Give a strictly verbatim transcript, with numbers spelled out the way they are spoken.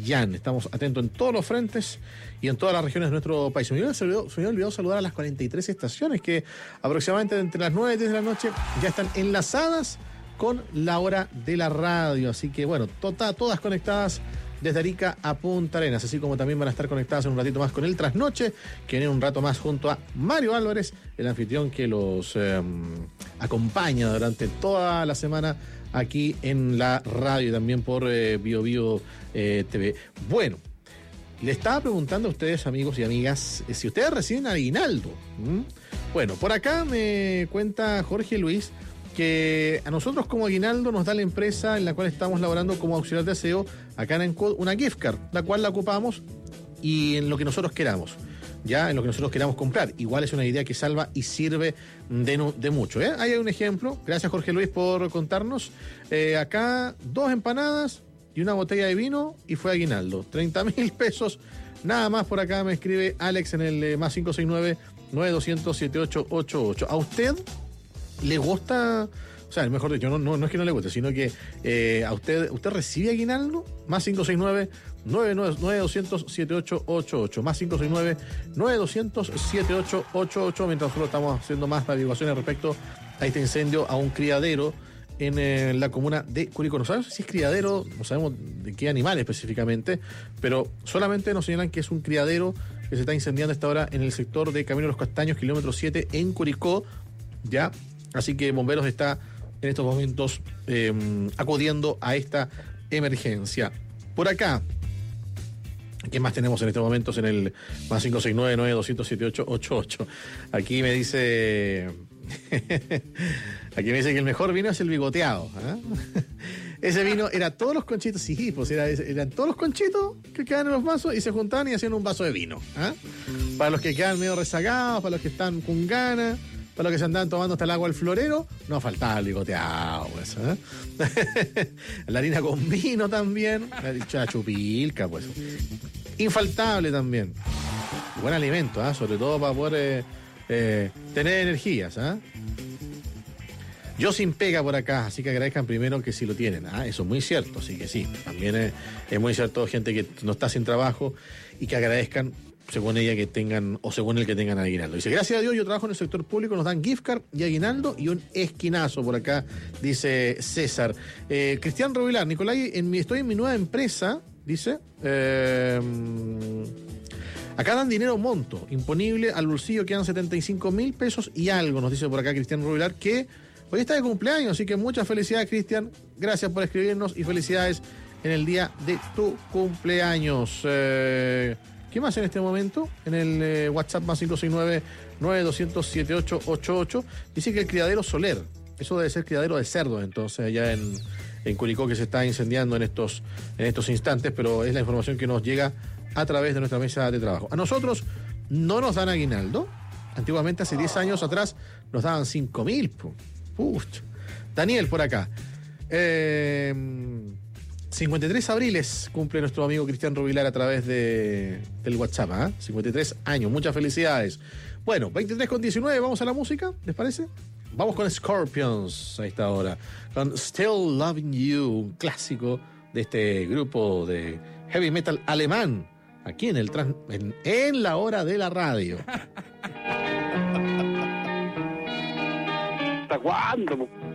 Chillán. Estamos atentos en todos los frentes y en todas las regiones de nuestro país. Se me había olvidado, se me había olvidado saludar a las cuarenta y tres estaciones que aproximadamente entre las nueve y diez de la noche ya están enlazadas con la hora de la radio. Así que bueno, tota, todas conectadas desde Arica a Punta Arenas, así como también van a estar conectadas en un ratito más con el Trasnoche, que viene un rato más junto a Mario Álvarez, el anfitrión que los eh, acompaña durante toda la semana aquí en la radio y también por eh, Bio Bio eh, T V. Bueno, le estaba preguntando a ustedes, amigos y amigas, si ustedes reciben aguinaldo. ¿Mm? Bueno, por acá me cuenta Jorge Luis que a nosotros como aguinaldo nos da la empresa en la cual estamos laborando como auxiliar de aseo acá en Encod una gift card, la cual la ocupamos y en lo que nosotros queramos, ya en lo que nosotros queramos comprar. Igual es una idea que salva y sirve de, no, de mucho, ¿eh? Ahí hay un ejemplo. Gracias, Jorge Luis, por contarnos. Eh, acá dos empanadas y una botella de vino y fue aguinaldo. treinta mil pesos. Nada más. Por acá me escribe Alex en el eh, más cinco seis nueve, nueve dos cero cero, siete ocho ocho ocho. ¿A usted le gusta? O sea, mejor dicho, no, no, no es que no le guste, sino que eh, a usted, ¿usted recibe aguinaldo? Más cinco seis nueve, nueve dos cero cero, siete ocho ocho ocho. Más cinco seis nueve, nueve dos cero cero, siete ocho ocho ocho. Mientras nosotros estamos haciendo más averiguaciones respecto a este incendio a un criadero en eh, la comuna de Curicó. No sabemos si es criadero, no sabemos de qué animal específicamente, pero solamente nos señalan que es un criadero que se está incendiando a esta hora en el sector de Camino de los Castaños, kilómetro siete, en Curicó, ya. Así que Bomberos está en estos momentos eh, acudiendo a esta emergencia. Por acá, ¿qué más tenemos en estos momentos en el más cinco seis nueve, nueve dos cero cero, siete ocho ocho ocho? Aquí me dice... Aquí me dice que el mejor vino es el bigoteado. ¿eh? Ese vino era todos los conchitos, sí, pues era, eran todos los conchitos que quedaban en los vasos y se juntaban y hacían un vaso de vino. ¿eh? Para los que quedan medio rezagados, para los que están con ganas, para los que se andaban tomando hasta el agua al florero, no faltaba el bigoteado, pues. ¿eh? La harina con vino también, la chupilca, pues. Infaltable también. Buen alimento, ¿eh? Sobre todo para poder eh, eh, tener energías, ¿eh? Yo sin pega por acá, así que agradezcan primero que sí lo tienen. ¿ah? Eso es muy cierto, así que sí. También es, es muy cierto gente que no está sin trabajo y que agradezcan según ella que tengan, o según el que tengan aguinaldo. Dice, gracias a Dios yo trabajo en el sector público, nos dan gift card y aguinaldo y un esquinazo por acá, dice César. Eh, Cristian Rovilar, Nicolai, en mi, estoy en mi nueva empresa, dice... Eh, acá dan dinero monto, imponible al bolsillo, quedan setenta y cinco mil pesos y algo, nos dice por acá Cristian Rubilar, que hoy está de cumpleaños, así que muchas felicidades, Cristian. Gracias por escribirnos y felicidades en el día de tu cumpleaños. Eh, ¿Qué más en este momento? En el eh, WhatsApp más cinco seis nueve, nueve dos cero cero, siete ocho ocho ocho, dice que el criadero Soler, eso debe ser criadero de cerdo, entonces allá en, en Curicó, que se está incendiando en estos, en estos instantes, pero es la información que nos llega a través de nuestra mesa de trabajo. A nosotros no nos dan aguinaldo. Antiguamente, hace diez años atrás, nos daban cinco mil. Pucha. Daniel, por acá. Eh, cincuenta y tres abriles cumple nuestro amigo Cristian Rubilar a través de, del WhatsApp. ¿eh? cincuenta y tres años, muchas felicidades. Bueno, veintitrés con diecinueve, vamos a la música, ¿les parece? Vamos con Scorpions a esta hora. Con Still Loving You, un clásico de este grupo de heavy metal alemán. Aquí en el trans, en, en la hora de la radio. ¿Hasta cuándo?